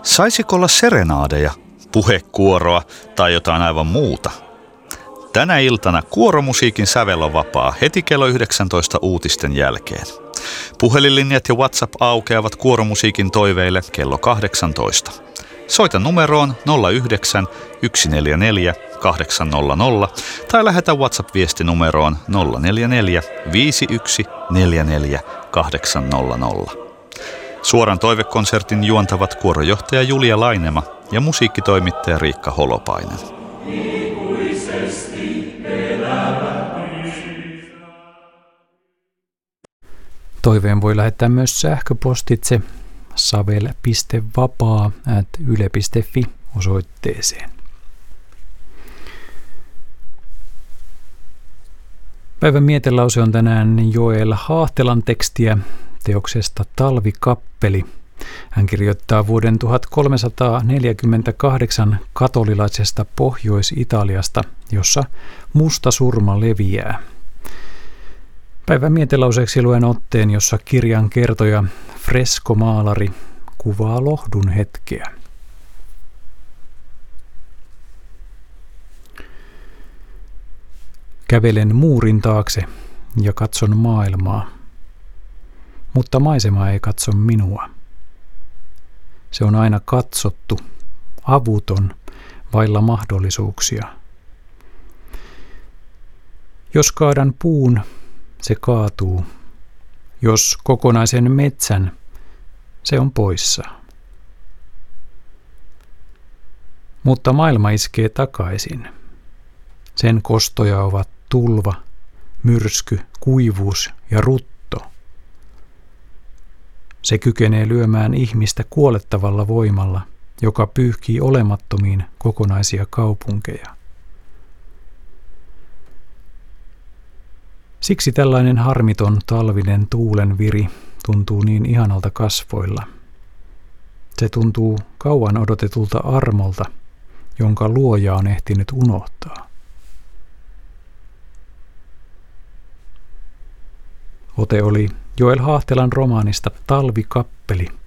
Saisiko olla serenaadeja, puhekuoroa tai jotain aivan muuta? Tänä iltana kuoromusiikin sävel on vapaa heti kello 19 uutisten jälkeen. Puhelinlinjat ja WhatsApp aukeavat kuoromusiikin toiveille kello 18. Soita numeroon 09 144 800 tai lähetä WhatsApp-viesti numeroon 044 51 44 800. Suoran toivekonsertin juontavat kuorojohtaja Julia Lainema ja musiikkitoimittaja Riikka Holopainen. Toiveen voi lähettää myös sähköpostitse savel.vapaa@yle.fi osoitteeseen. Päivän mietelause on tänään Joel Haahtelan tekstiä teoksesta Talvikappeli. Hän kirjoittaa vuoden 1348 katolilaisesta Pohjois-Italiasta, jossa musta surma leviää. Päivän mietelauseeksi luen otteen, jossa kirjan kertoja freskomaalari kuvaa lohdun hetkeä. Kävelen muurin taakse ja katson maailmaa, mutta maisema ei katso minua. Se on aina katsottu, avuton, vailla mahdollisuuksia. Jos kaadan puun, se kaatuu. Jos kokonaisen metsän, se on poissa. Mutta maailma iskee takaisin. Sen kostoja ovat tulva, myrsky, kuivuus ja rutto. Se kykenee lyömään ihmistä kuolettavalla voimalla, joka pyyhkii olemattomiin kokonaisia kaupunkeja. Siksi tällainen harmiton talvinen tuulenviri tuntuu niin ihanalta kasvoilla. Se tuntuu kauan odotetulta armolta, jonka luoja on ehtinyt unohtaa. Ote oli Joel Haahtelan romaanista Talvikappeli.